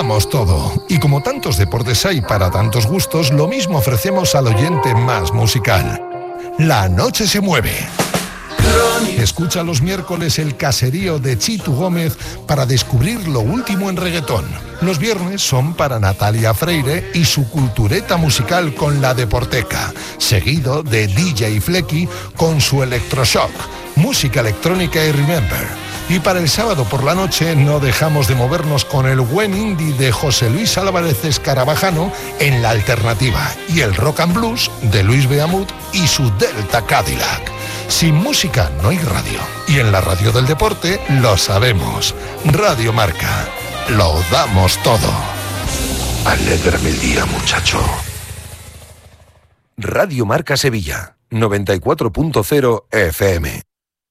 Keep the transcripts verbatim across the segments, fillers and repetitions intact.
Damos todo. Y como tantos deportes hay para tantos gustos, lo mismo ofrecemos al oyente más musical. La noche se mueve. Escucha los miércoles el caserío de Chitu Gómez para descubrir lo último en reggaetón. Los viernes son para Natalia Freire y su cultureta musical con La Deporteca, seguido de D J Flecky con su Electroshock, música electrónica y Remember. Y para el sábado por la noche no dejamos de movernos con el buen indie de José Luis Álvarez Escarabajano en La Alternativa y el rock and blues de Luis Beamut y su Delta Cadillac. Sin música no hay radio. Y en la radio del deporte lo sabemos. Radio Marca. Lo damos todo. Alégrame el día, muchacho. Radio Marca Sevilla. noventa y cuatro punto cero F M.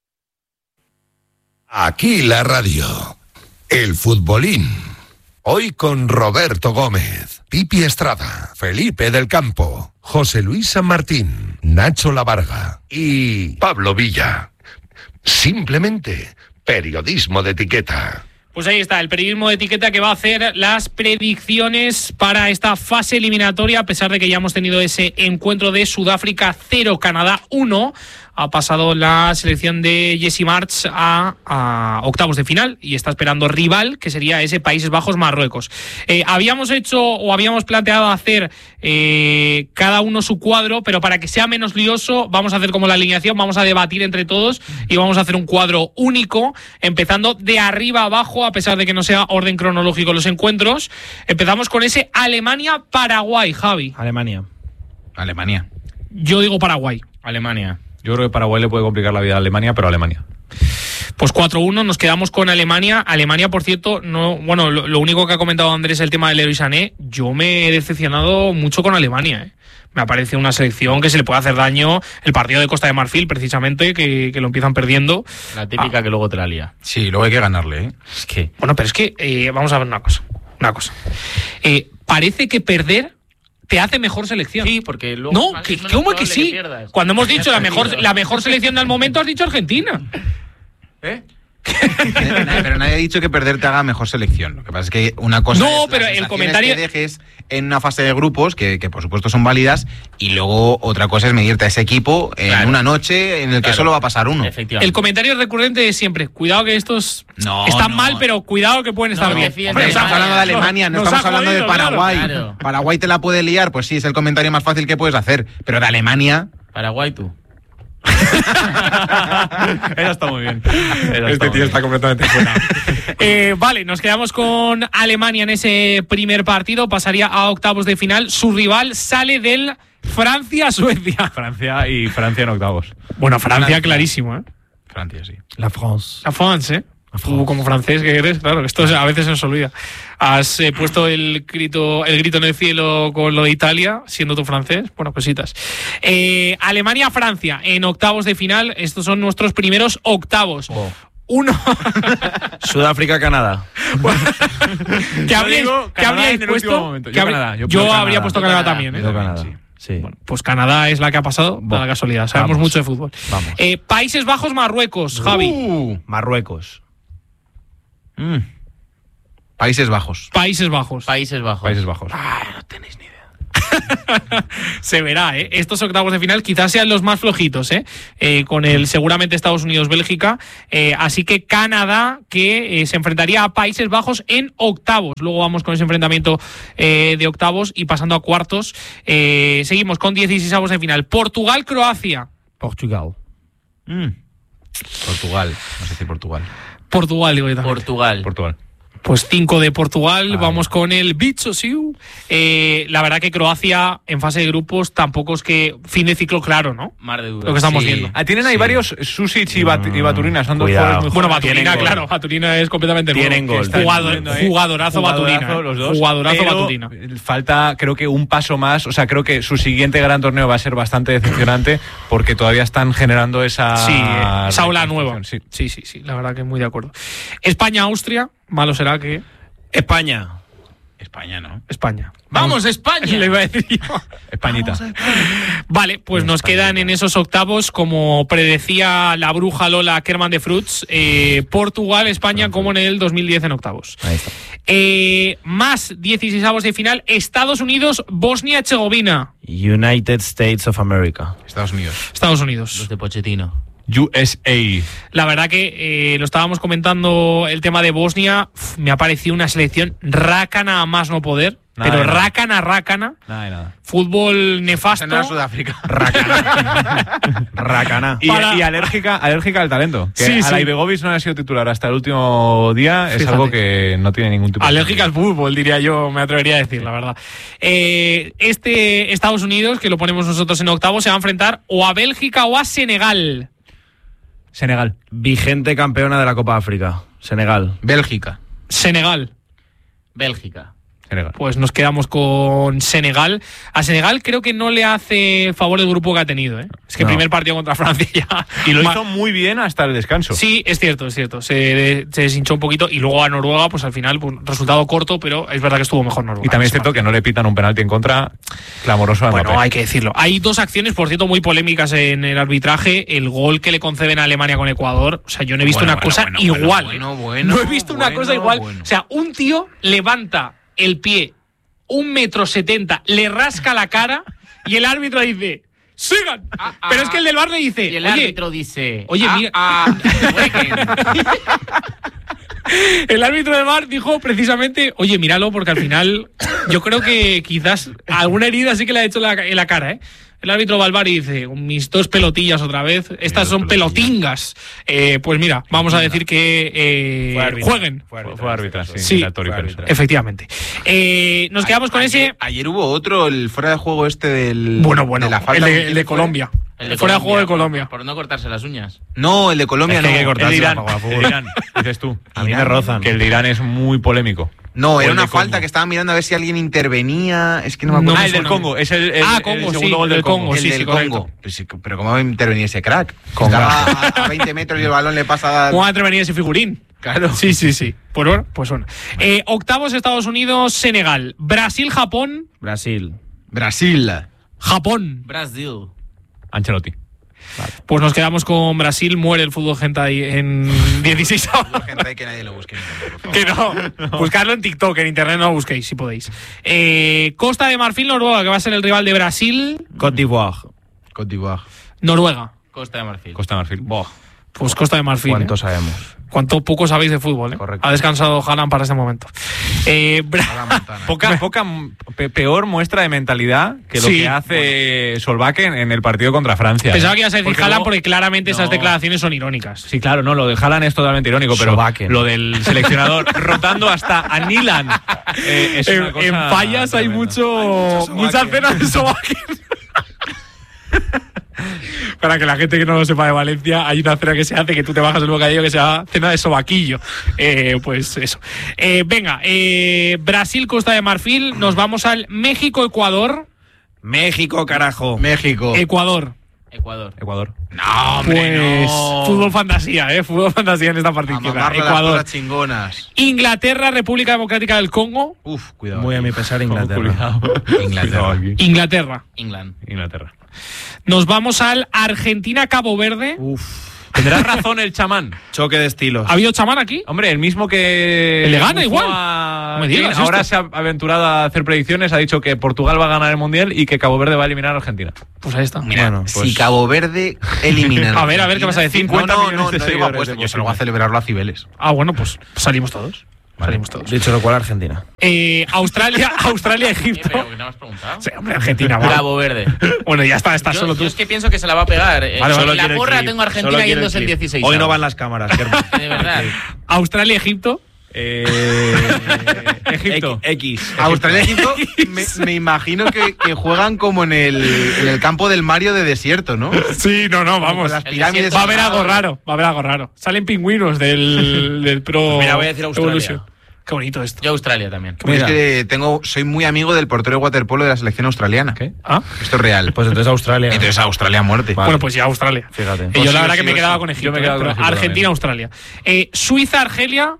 Aquí la radio. El futbolín. Hoy con Roberto Gómez, Pipi Estrada, Felipe del Campo, José Luis San Martín, Nacho Lavarga y Pablo Villa. Simplemente periodismo de etiqueta. Pues ahí está, el periodismo de etiqueta que va a hacer las predicciones para esta fase eliminatoria, a pesar de que ya hemos tenido ese encuentro de Sudáfrica cero, Canadá uno. Ha pasado la selección de Jesse March a, a octavos de final y está esperando rival, que sería ese Países Bajos-Marruecos. Eh, habíamos hecho o habíamos planteado hacer eh, cada uno su cuadro, pero para que sea menos lioso vamos a hacer como la alineación, vamos a debatir entre todos y vamos a hacer un cuadro único, empezando de arriba a abajo, a pesar de que no sea orden cronológico los encuentros. Empezamos con ese Alemania-Paraguay, Javi. Alemania. Alemania. Yo digo Paraguay. Alemania. Yo creo que Paraguay le puede complicar la vida a Alemania, pero Alemania. Pues cuatro uno, nos quedamos con Alemania. Alemania, por cierto, no, bueno, lo, lo único que ha comentado Andrés es el tema del Leroy Sané. Yo me he decepcionado mucho con Alemania, ¿eh? Me ha parecido una selección que se le puede hacer daño. El partido de Costa de Marfil, precisamente, que, que lo empiezan perdiendo. La típica ah. que luego te la lía. Sí, luego hay que ganarle, ¿eh? Es que... Bueno, pero es que, eh, vamos a ver una cosa. Una cosa. Eh, parece que perder te hace mejor selección. Sí, porque luego... No, que, ¿cómo que sí? Que Cuando hemos dicho la mejor, la mejor selección del momento, has dicho Argentina. ¿Eh? Pero nadie ha dicho que perder te haga mejor selección. Lo que pasa es que una cosa no, es pero el comentario que dejes en una fase de grupos que, que por supuesto son válidas, y luego otra cosa es medirte a ese equipo en claro. una noche en el que claro. solo va a pasar uno. El comentario recurrente es siempre: cuidado que estos no, están no. mal, pero cuidado que pueden estar no, bien. Hombre, estamos hablando de Alemania, no, no estamos hablando jodido, de Paraguay. Claro. Paraguay te la puede liar, pues sí, es el comentario más fácil que puedes hacer. Pero de Alemania... Paraguay tú. Eso está muy bien. Eso este tío bien. Está completamente fuera. eh, vale, nos quedamos con Alemania en ese primer partido. Pasaría a octavos de final. Su rival sale del Francia-Suecia. Francia y Francia en octavos. Bueno, Francia, Francia. clarísimo, ¿eh? Francia, sí. La France. La France, ¿eh? Tú como francés que eres, claro, esto a veces se nos olvida. Has eh, puesto el grito, el grito en el cielo con lo de Italia, siendo tú francés. Bueno, cositas. Eh, Alemania-Francia en octavos de final. Estos son nuestros primeros octavos. Oh. Uno. Sudáfrica-Canadá. ¿Qué habríais, ¿qué habríais puesto? Yo, yo, Canadá, yo, yo Canadá. habría puesto Canadá, Canadá también, ¿eh? Yo Canadá. Sí. Sí. Bueno, pues Canadá es la que ha pasado, por la casualidad. Sabemos Vamos. mucho de fútbol. Vamos. Eh, Países Bajos-Marruecos, Javi. Uh, Marruecos. Mm. Países Bajos. Países Bajos. Países Bajos. Países Bajos. Ah, no tenéis ni idea. Se verá, ¿eh? Estos octavos de final quizás sean los más flojitos, ¿eh? Eh, con el seguramente Estados Unidos-Bélgica. Eh, así que Canadá, que eh, se enfrentaría a Países Bajos en octavos. Luego vamos con ese enfrentamiento eh, de octavos y pasando a cuartos. Eh, seguimos con dieciseisavos de final. Portugal-Croacia. Portugal. Mm. Portugal. No sé si Portugal. Portugal, digo yo también. Portugal. Portugal. Pues cinco de Portugal, Ay. vamos con el bicho, sí. Eh, la verdad que Croacia en fase de grupos tampoco es que fin de ciclo claro, ¿no? Mar de dudas. Lo que estamos sí. viendo. Ah, tienen ahí sí. varios Susic y, Bat- y Baturina, son dos Cuidado. jugadores muy Bueno, jóvenes. Baturina, claro, Baturina es completamente nuevo. Tienen gol. Jugador, jugadorazo Baturina. Los dos. Jugadorazo Pero Baturina. Falta, creo que un paso más, o sea, creo que su siguiente gran torneo va a ser bastante decepcionante porque todavía están generando esa... Sí, eh, esa ola nueva. Sí. sí, sí, sí, la verdad que muy de acuerdo. España-Austria, malo será que... España. España, ¿no? España. ¡Vamos, España! Le iba a decir yo. Españita. Vale, pues nos quedan en esos octavos, como predecía la bruja Lola Kerman de Fruits, eh, Portugal, España, como en el dos mil diez en octavos. Ahí está. Eh, más dieciseisavos de final, Estados Unidos, Bosnia-Herzegovina. United States of America. Estados Unidos. Estados Unidos. Los de Pochettino. U S A. La verdad que eh, lo estábamos comentando el tema de Bosnia. Uf, me ha parecido una selección rácana a más no poder. Nada pero de nada. rácana, rácana. Nada de nada. Fútbol nefasto. En Sudáfrica. Racana. Y, Para- y alérgica, alérgica al talento. Que Sí, a sí. la Ibegovic no ha sido titular hasta el último día. Es Fíjate. algo que no tiene ningún tipo de... Alérgica al fútbol, diría yo, me atrevería a decir, la verdad. Eh, este Estados Unidos, que lo ponemos nosotros en octavo, se va a enfrentar o a Bélgica o a Senegal. Senegal. Vigente campeona de la Copa África. Senegal. Bélgica. Senegal. Bélgica. Senegal. Pues nos quedamos con Senegal. A Senegal creo que no le hace favor el grupo que ha tenido, ¿eh? Es que el No. primer partido contra Francia ya... Y lo Ma- hizo muy bien hasta el descanso. Sí, es cierto, es cierto. Se, se deshinchó un poquito y luego a Noruega, pues al final, pues, resultado corto, pero es verdad que estuvo mejor Noruega. Y también es Ese cierto que no le pitan un penalti en contra clamoroso a Bueno, Mbappé. hay que decirlo. Hay dos acciones, por cierto, muy polémicas en el arbitraje. El gol que le conceden a Alemania con Ecuador. O sea, yo no he visto Bueno, una bueno, cosa bueno, igual. bueno, ¿eh? bueno, no he visto una bueno, cosa igual. bueno. O sea, un tío levanta el pie un metro setenta, le rasca la cara y el árbitro dice ¡sigan! Ah, ah. Pero es que el del bar le dice Y el oye, árbitro dice... oye, ah, mira- ah, jueguen. el árbitro del bar dijo precisamente, oye, míralo, porque al final yo creo que quizás alguna herida sí que le ha hecho la- en la cara, ¿eh? El árbitro va al bar y dice, mis dos pelotillas otra vez, estas son pelotingas. Eh, pues mira, vamos a decir que eh, Fue árbitra. jueguen. Fue árbitra. Fue árbitra, sí. Sí. Dilatorio, Fue pero- árbitra. Efectivamente. Eh, nos quedamos con ayer, ese... Ayer hubo otro, el fuera de juego este del. Bueno, bueno, de la el falta de, que el de fue. Colombia. El de Fuera de juego de por- Colombia. Por, no cortarse las uñas. No, el de Colombia Es que no. hay que cortar. El de Irán, Para jugar el de Irán, dices tú. A mí me rozan. Que el de Irán es muy polémico. No, O era el una de Congo. falta que estaba mirando a ver si alguien intervenía. Es que no me No acuerdo. Ah, me el del suena. Congo. Es el, el- Ah, el Congo, segundo sí, gol del del Congo. Congo, el sí, del sí, Congo. correcto. Pero, sí, pero ¿cómo va a intervenir ese crack? Estaba a, a veinte metros y el balón le pasa. ¿Cómo va a atrevenir ese figurín? Claro. Sí, sí, sí. Pues bueno, pues bueno. Eh, octavos, Estados Unidos, Senegal. Brasil, Japón. Brasil. Brasil. Japón. Brasil. Ancelotti. Pues nos quedamos con Brasil. Muere el fútbol hentai en dieciséis avos. Gente, que nadie lo busque. por favor. Que no. Buscarlo en TikTok, en internet no lo busquéis, si podéis. Eh, Costa de Marfil, Noruega, que va a ser el rival de Brasil. Côte d'Ivoire. Côte d'Ivoire. Noruega. Costa de Marfil. Costa de Marfil. Boh. Pues Costa de Marfil. ¿Cuánto ¿eh? sabemos? Cuánto poco sabéis de fútbol, ¿eh? Correcto. Ha descansado Haaland para este momento. Eh, Bra- A la Montana. Poca, poca pe- peor muestra de mentalidad que lo Sí. que hace Solbakken en el partido contra Francia. Pensaba ¿eh? que ibas a decir Porque Haaland luego- porque claramente esas No. declaraciones son irónicas. Sí, claro, no, lo de Haaland es totalmente irónico, pero Solbakken. lo del seleccionador rotando hasta a Nilan eh, es En, una cosa en Fallas hay tremenda. mucho, muchas cenas de Sobaquín. Para que la gente que no lo sepa de Valencia, hay una cena que se hace que tú te bajas el bocadillo que se llama cena de sobaquillo. Eh, pues eso. Eh, venga, eh, Brasil, Costa de Marfil, nos vamos al México-Ecuador. México, carajo. México. Ecuador. Ecuador. Ecuador. No, hombre, Pues no. fútbol fantasía, ¿eh? Fútbol fantasía en esta A partida. mamarle las Ecuador. cosas chingonas. Inglaterra, República Democrática del Congo. Uf, cuidado. Muy a mi pesar, Inglaterra. Cuidado. Inglaterra. Cuidado aquí. Inglaterra. England. Inglaterra. Nos vamos al Argentina-Cabo Verde. Uf. Tendrá razón el chamán. Choque de estilos. ¿Ha habido chamán aquí? Hombre, el mismo que. ¿Le gana bufó igual? a- No me digas ahora esto. se ha aventurado a hacer predicciones. Ha dicho que Portugal va a ganar el mundial y que Cabo Verde va a eliminar a Argentina. Pues ahí está. Mira, Bueno, si pues- Cabo Verde elimina. A ver, a ver, ¿qué vas a decir? No, cincuenta no, millones no, de no digo seguidores apuesta, de yo salgo a celebrarlo a Cibeles. Ah, bueno, pues salimos todos. Salimos todos. Dicho lo cual, Argentina. Eh, Australia, Australia, Eh, Egipto. pero que no me has preguntado. Sí, hombre, Argentina, va. Cabo Verde. Bueno, ya está, estás Yo, solo yo tú. es que pienso que se la va a pegar. Eh, Vale, en solo la quiero el porra clip. tengo a Solo Argentina quiero el yéndose en clip. dieciséis. Hoy no van las cámaras, Germán. De verdad. Australia, Egipto. Eh, Egipto. X. Australia y Egipto, me, me imagino que, que juegan como en el, en el campo del Mario de desierto, ¿no? Sí, no, no, vamos. Las El pirámides. desierto. Va a haber algo raro, va a haber algo raro. Salen pingüinos del, del Pro. Pues mira, voy a decir Australia. Evolution. Qué bonito esto. Yo Australia también. Porque es que tengo, soy muy amigo del portero de waterpolo de la selección australiana. ¿Qué? Ah, Esto es real. Pues entonces Australia. Entonces Australia a muerte. Vale. bueno, pues ya Australia. Fíjate. Eh, Pues yo sí la o verdad sí que me o quedaba sí. con Egipto. Yo me he quedado eh, con pero Egipto Argentina, también. Australia. Eh, Suiza, Argelia.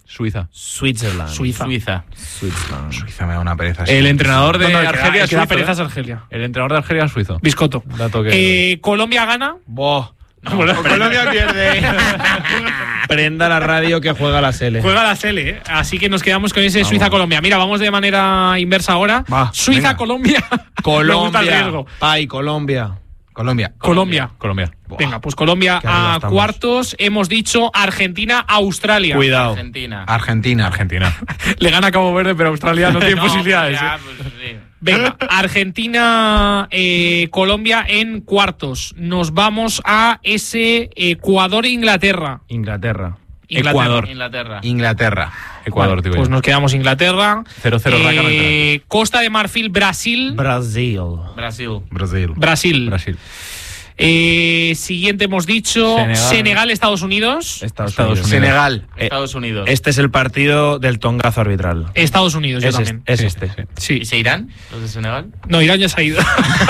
Suiza. Switzerland. Suiza. Suiza. Switzerland. Suiza me da una pereza. sí. El entrenador de No, no, el que da- Argelia el que da es suizo, pereza ¿eh? es Argelia. El entrenador de Argelia es suizo. Biscotto. Dato que- Eh, Colombia gana. Boh. Colombia pierde. Prenda la radio que juega la Sele. Juega la Sele, ¿eh? Así que nos quedamos con ese Suiza-Colombia. Mira, vamos de manera inversa ahora. Va, Suiza-Colombia. Me gusta el Colombia. riesgo. Pai, Colombia. Colombia. Colombia. Colombia. Venga, pues Colombia Qué arriba a estamos. cuartos. Hemos dicho Argentina-Australia. Cuidado. Argentina. Argentina. Argentina. Le gana Cabo Verde, pero Australia no tiene No, posibilidades. ya, ¿eh? pues, sí. Venga, Argentina, eh, Colombia en cuartos. Nos vamos a ese Ecuador-Inglaterra. Inglaterra. Inglaterra. Ecuador. Inglaterra. Inglaterra. Ecuador, Vale, digo pues yo. nos quedamos Inglaterra. cero cero Raca no Eh, Costa de Marfil, Brasil. Brasil. Brasil. Brasil. Brasil. Brasil. Eh, siguiente hemos dicho Senegal. Senegal, Estados Unidos. Estados, Estados Unidos. Unidos. Senegal. Eh, Estados Unidos. Este es el partido del tongazo arbitral. Estados Unidos, yo Es, también. es Sí, este. sí. Sí. ¿Y se irán los de Senegal? No, Irán ya se ha ido.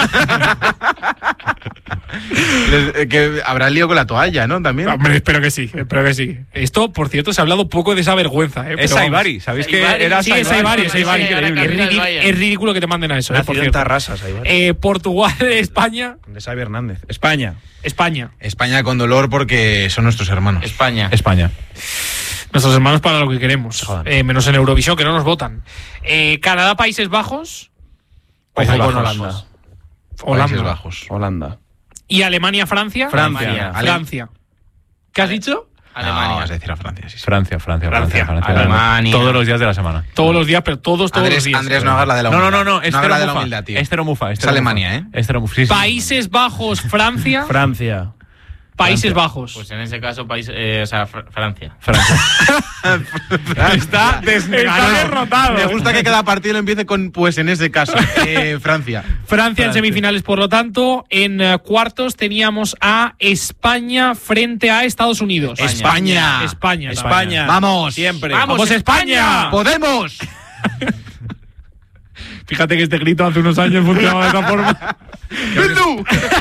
Les- eh, que habrá lío con la toalla, ¿no? También. Hombre, espero que sí, espero que sí. Esto, por cierto, se ha hablado poco de esa vergüenza. ¿eh? Es Pero vamos. Saibari. ¿Sabéis que Saibari, era Sí, es Saibari, es Saibari. Sí, ahora Es, camina el ridí- Bayern. es ridículo que te manden a eso, eh, por Nacido en cierto. Tarrasa, ahí va. Eh, Portugal, España. De Xavi Hernández. España. España. España con dolor porque son nuestros hermanos. España. España. Nuestros hermanos para lo que queremos. Joder. Eh, menos en Eurovisión, que no nos votan. Eh, Canadá, Países Bajos. Países Ojo con Bajos. Holanda. Holanda. Países Bajos. Holanda. Y Alemania, Francia. Francia. Alemania. Ale- Francia. ¿Qué has dicho? Alemania. No, vas a decir a Francia, sí, sí. Francia, Francia, Francia. Francia. Francia. Alemania. Todos los días de la semana. Todos los días, pero todos, todos Andrés, los días. Andrés, no hagas la de la No, no, humildad. no, no. Es no hagas la de la Mufa. humildad, tío. Es Cero Mufa. Es Alemania, ¿eh? Es Cero Mufa. Sí, sí. Países Bajos, Francia. Francia. Países Bajos. Pues en ese caso, país, eh, o sea, Fr- Francia. Francia. está, está derrotado. Me gusta que cada partido lo empiece con, pues en ese caso, eh, Francia. Francia en semifinales, por lo tanto. En eh, cuartos teníamos a España frente a Estados Unidos. España. España. España. Vamos. Siempre. ¡Vamos, España! ¡Podemos! Fíjate que este grito hace unos años funcionaba de esa forma. ¡Bildu!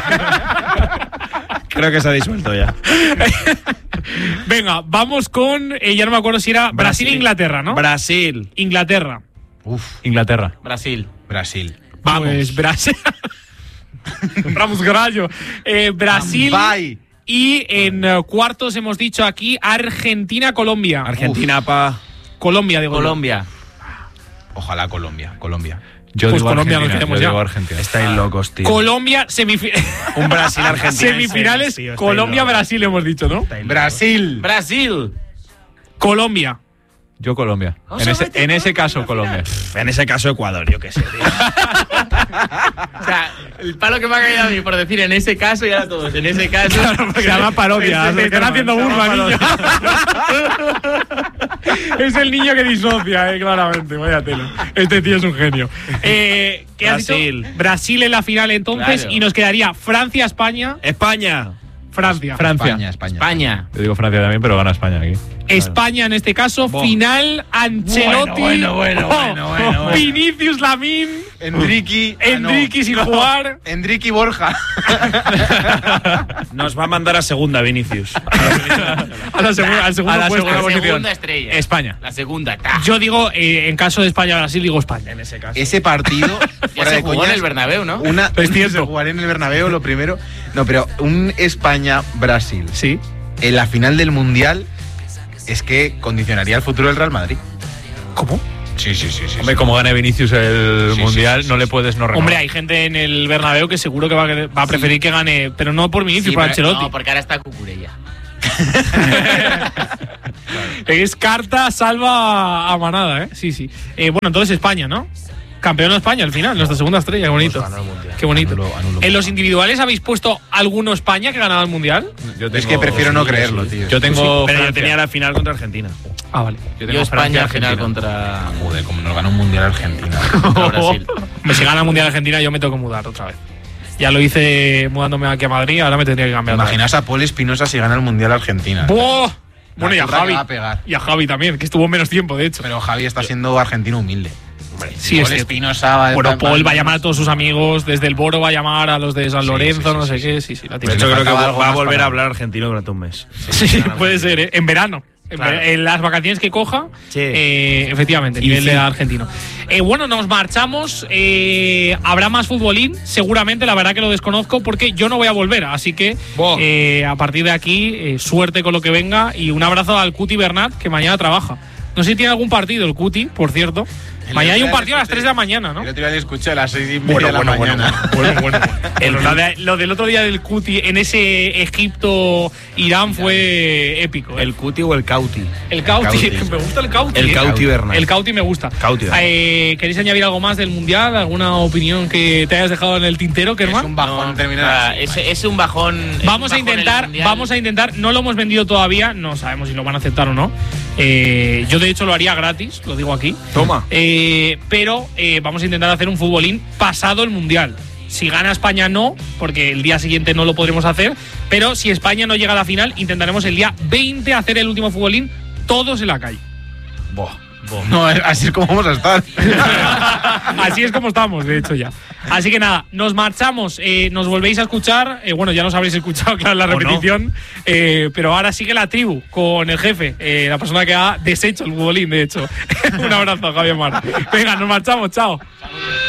Creo que se ha disuelto ya. Venga, vamos con. eh, ya no me acuerdo si era Brasil e Inglaterra, ¿no? Brasil. Inglaterra. Uf, Inglaterra. Brasil. Brasil. Vamos. Pues Brasil. Ramos Grallo. Eh, Brasil. Bye. Y en eh, cuartos hemos dicho aquí Argentina-Colombia. Argentina, pa. Colombia, digo. yo. Colombia. Ojalá Colombia. Colombia. Yo Pues digo Colombia nos Argentina. quedamos Yo ya. digo Argentina. Estáis locos, tío. Colombia, semifi- Un Brasil-Argentina. semifinales. tío, estáis Colombia-Brasil hemos dicho, ¿no? locos. Brasil. Brasil. Colombia. Yo Colombia. Vamos En a ese, meter en ese Colombia caso, en la Colombia. En ese caso, Ecuador, yo qué sé, tío. O sea, el palo que me ha caído a mí por decir en ese caso y ahora todos. En ese caso. Se llama parodia. Este Se están haciendo burla, niño. Es el niño que disocia, eh, claramente. Vaya tela. Este tío es un genio. Eh, ¿qué has Brasil. dicho? Brasil en la final entonces. Claro. Y nos quedaría Francia-España. España. Francia. Francia. España, España. España. Yo digo Francia también, pero gana España aquí. España en este caso. Bo. Final Ancelotti. Bueno, bueno, bueno, bueno, bueno. Vinicius Lamín. Enrique. ah, no. Enrique sin jugar. Enrique Borja. Nos va a mandar a segunda, Vinicius. A la segunda, al segundo A la puesto. segunda La posición. segunda estrella. España. La segunda. ta. Yo digo, eh, en caso de España-Brasil, digo España. En ese caso. Ese partido. Ya fuera se de jugó en coñas, el Bernabéu, ¿no? Una, Es cierto. Se jugaría en el Bernabéu, lo primero. No, pero un España-Brasil Sí. en la final del Mundial es que condicionaría el futuro del Real Madrid. ¿Cómo? Sí, sí, sí, sí. Hombre, como gane Vinicius el Sí, Mundial, sí, sí, no sí, le sí. puedes no renovar. Hombre, hay gente en el Bernabéu que seguro que va a, querer- va a preferir que gane, pero no por Vinicius, Sí, por pero- Ancelotti. No, porque ahora está Cucurella. Es carta, salva a manada, ¿eh? Sí, sí. Eh, bueno, entonces España, ¿no? Campeón de España al final, nuestra segunda estrella, qué bonito. Qué bonito. Anulo, anulo. ¿En los individuales habéis puesto alguno España que ganaba el Mundial? Yo Es que prefiero no creerlo, tío. Yo tengo. Pero yo Francia. tenía la final contra Argentina. Ah, vale. Yo Yo tengo España al Francia, final Argentina. contra, Joder, como nos gana un Mundial Argentina. contra Brasil. Me si gana el Mundial Argentina, yo me tengo que mudar otra vez. Ya lo hice mudándome aquí a Madrid, ahora me tendría que cambiar. otra vez. Imaginas a Paul Espinosa si gana el Mundial Argentina. ¡Buah! Bueno, y a turra que Javi. va a pegar. Y a Javi también, que estuvo menos tiempo, de hecho. Pero Javi está siendo argentino humilde. Sí, es Paul cierto. Espinosa va Bueno, va- Paul va a llamar a todos sus amigos, desde el Boro va a llamar a los de San Sí, Lorenzo, sí, sí, no sé sí, qué, sí, sí, la De tiene. hecho, le creo que faltaba va algo va a más volver para- a hablar argentino durante un mes. Sí, puede ser, ¿eh? En verano. Claro. En las vacaciones que coja, sí. eh, efectivamente, Y nivel sí. de argentino. Eh, bueno, nos marchamos. Eh, habrá más futbolín, seguramente. La verdad que lo desconozco porque yo no voy a volver. Así que eh, a partir de aquí, eh, suerte con lo que venga. Y un abrazo al Cuti Bernat, que mañana trabaja. No sé si tiene algún partido el Cuti, por cierto. El Mañana hay un otro día partido a las le tres de la mañana, ¿no? El otro día le escuché a las seis y media Bueno, de la bueno, bueno, mañana. Bueno, bueno, bueno. Lo, de- lo del otro día del Cuti en ese Egipto-Irán fue épico. ¿eh? ¿El Cuti o el Cauti? El Cauti, Cauti. me gusta el Cauti. El ¿eh? Cauti Bernat. El Cauti me gusta. Cauti Bernat. Eh, ¿Queréis añadir algo más del Mundial? ¿Alguna opinión que te hayas dejado en el tintero, Es Kerman? un bajón No, terminar nada, así, es, vaya. es un bajón. es Vamos un a bajón el intentar, Mundial. vamos a intentar, no lo hemos vendido todavía, no sabemos si lo van a aceptar o no. Eh, yo de hecho lo haría gratis, lo digo aquí. Toma. Eh, pero eh, vamos a intentar hacer un futbolín pasado el Mundial. Si gana España no, porque el día siguiente no lo podremos hacer, pero si España no llega a la final, intentaremos el día veinte hacer el último futbolín todos en la calle. Buah. No, así es como vamos a estar. Así es como estamos, de hecho ya. Así que nada, nos marchamos, eh, nos volvéis a escuchar, eh, bueno, ya nos habréis escuchado, claro, la ¿O no? repetición, eh, pero ahora sigue la tribu con el jefe, eh, la persona que ha deshecho el futbolín, de hecho. Un abrazo, Javier Mar. Venga, nos marchamos, chao.